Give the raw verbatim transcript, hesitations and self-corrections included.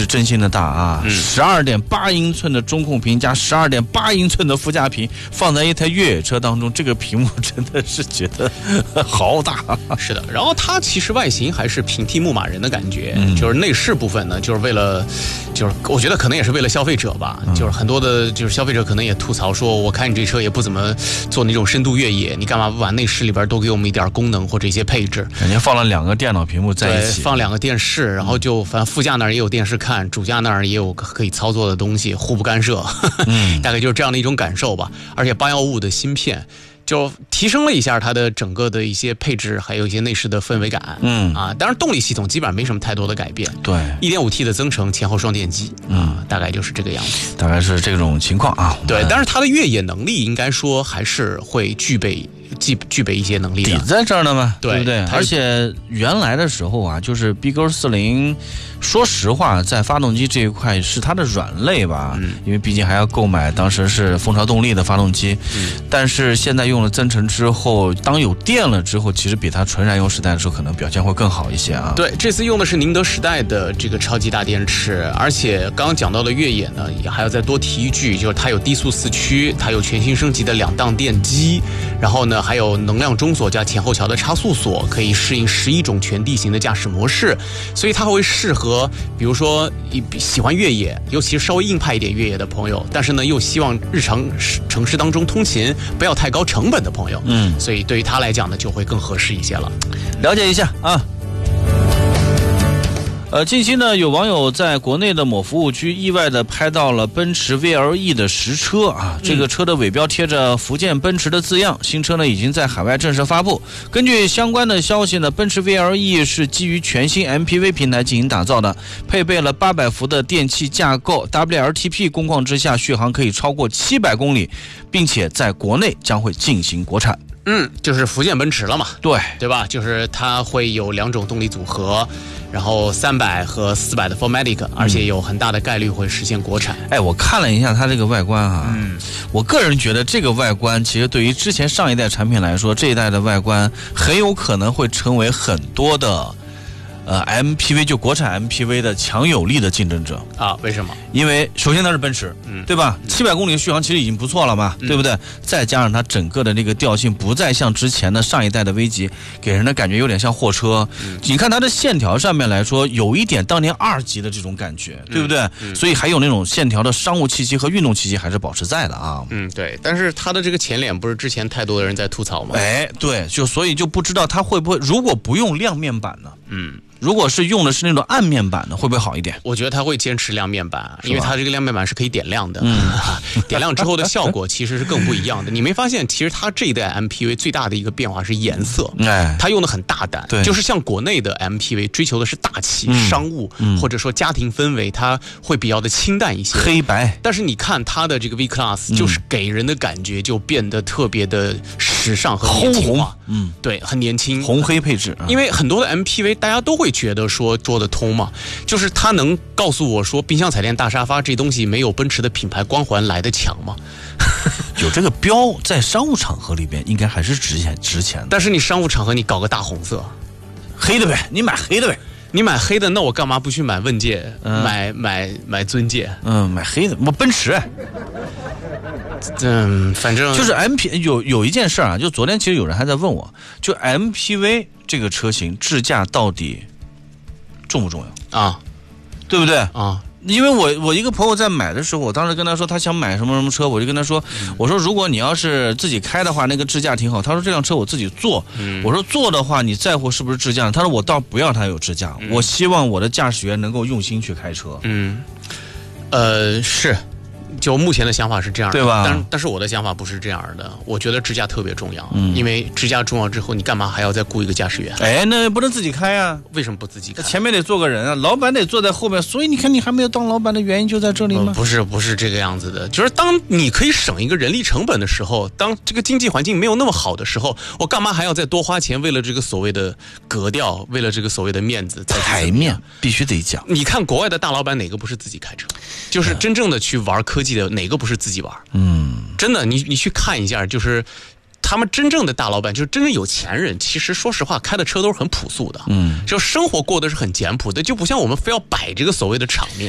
是真心的大啊！十二点八英寸的中控屏加十二点八英寸的副驾屏，放在一台越野车当中，这个屏幕真的是觉得好大。 是的，然后它其实外形还是平替牧马人的感觉，嗯、就是内饰部分呢，就是为了，就是我觉得可能也是为了消费者吧，嗯、就是很多的，就是消费者可能也吐槽说，我看你这车也不怎么做那种深度越野，你干嘛不把内饰里边多给我们一点功能或者一些配置？ 感觉放了两个电脑屏幕在一起， 放两个电视，然后就反正副驾那儿也有电视看，主驾那儿也有可以操作的东西，互不干涉，嗯、大概就是这样的一种感受吧。而且八一五的芯片。就提升了一下它的整个的一些配置，还有一些内饰的氛围感。嗯啊，当然动力系统基本上没什么太多的改变。 对一点五 T 的增程，前后双电机。嗯，大概就是这个样子。 大概是这种情况啊。 对，但是它的越野能力应该说还是会具备具具备一些能力的。 底在这儿呢嘛， 对对不对？而且原来的时候啊，就是 B Q 四零，说实话，在发动机这一块是它的软肋吧，嗯、因为毕竟还要购买当时是蜂巢动力的发动机。嗯、但是现在用了增程之后，当有电了之后，其实比它纯燃油时代的时候可能表现会更好一些啊。 对，这次用的是宁德时代的这个超级大电池，而且刚刚讲到的越野呢，也还要再多提一句，就是它有低速四驱，它有全新升级的两档电机，然后呢还有能量中锁加前后桥的差速锁，可以适应十一种全地形的驾驶模式，所以它会适合比如说喜欢越野，尤其是稍微硬派一点越野的朋友，但是呢又希望日常城市当中通勤不要太高成本的朋友，嗯，所以对于他来讲呢就会更合适一些了。 了解一下啊。呃，近期呢，有网友在国内的某服务区意外的拍到了奔驰 V L E 的实车啊，这个车的尾标贴着福建奔驰的字样，新车呢已经在海外正式发布。根据相关的消息呢，奔驰 V L E 是基于全新 M P V 平台进行打造的，配备了八百伏的电气架构 ，W L T P 工况之下续航可以超过七百公里，并且在国内将会进行国产。 嗯，就是福建奔驰了嘛， 对对吧？就是它会有两种动力组合，然后三百和四百的 四 matic， 而且有很大的概率会实现国产。 哎，我看了一下它这个外观啊，嗯，我个人觉得这个外观其实对于之前上一代产品来说，这一代的外观很有可能会成为很多的。呃 ，M P V 就国产 M P V 的强有力的竞争者啊？为什么？ 因为首先它是奔驰，嗯，对吧？七百公里续航其实已经不错了嘛，嗯、对不对？再加上它整个的这个调性不再像之前的上一代的危级，给人的感觉有点像货车。嗯、你看它的线条上面来说，有一点当年二级的这种感觉，对不对？嗯嗯、所以还有那种线条的商务气息和运动气息还是保持在的啊。 嗯，对。但是它的这个前脸不是之前太多的人在吐槽吗？ 哎，对，就所以就不知道它会不会，如果不用亮面板呢？嗯。如果是用的是那种暗面板的，会不会好一点？ 我觉得它会坚持亮面板，因为它这个亮面板是可以点亮的。嗯，点亮之后的效果其实是更不一样的。你没发现，其实它这一代 M P V 最大的一个变化是颜色，哎，它用的很大胆，对，就是像国内的 M P V 追求的是大气、嗯、商务、嗯、或者说家庭氛围，它会比较的清淡一些， 黑白。 但是你看它的这个 V Class， 就是给人的感觉就变得特别的时尚和年轻化。嗯，对，很年轻， 红黑配置。 因为很多的 M P V 大家都会觉得说说得通嘛，就是它能告诉我说冰箱彩电大沙发这东西没有奔驰的品牌光环来得强吗？ 有这个标在商务场合里边应该还是值钱值钱的， 但是你商务场合你搞个大红色黑的呗，你买黑的呗， 你买黑的，那我干嘛不去买问界、嗯、买买买尊界？ 嗯，买黑的，我奔驰。 嗯，反正就是 M P 有有一件事啊，就昨天其实有人还在问我，就 M P V 这个车型智驾到底重不重要啊？对不对啊？因为我我一个朋友在买的时候，我当时跟他说他想买什么什么车，我就跟他说，嗯、我说如果你要是自己开的话，那个智驾挺好。他说这辆车我自己坐，嗯、我说坐的话你在乎是不是智驾？他说我倒不要它有智驾，嗯、我希望我的驾驶员能够用心去开车。 嗯，呃是。就目前的想法是这样的， 对吧？ 但但是我的想法不是这样的，我觉得智驾特别重要，嗯、因为智驾重要之后，你干嘛还要再雇一个驾驶员？ 哎，那不能自己开啊？ 为什么不自己开？ 前面得坐个人啊，老板得坐在后面，所以你看你还没有当老板的原因就在这里吗？ 呃、不是，不是这个样子的，就是当你可以省一个人力成本的时候，当这个经济环境没有那么好的时候，我干嘛还要再多花钱？为了这个所谓的格调，为了这个所谓的面子， 台面必须得讲。 你看国外的大老板哪个不是自己开车？就是真正的去玩科技的哪个不是自己玩？嗯，真的，你你去看一下，就是他们真正的大老板，就是真正有钱人，其实说实话，开的车都是很朴素的，嗯，就生活过得是很简朴的，就不像我们非要摆这个所谓的场面。